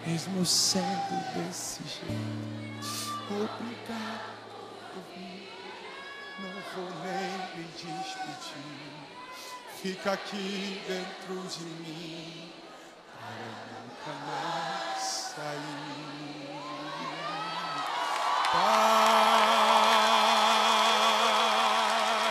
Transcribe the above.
mesmo sendo desse jeito. Obrigado por vir, não vou nem me despedir. Fica aqui dentro de mim para nunca mais sair.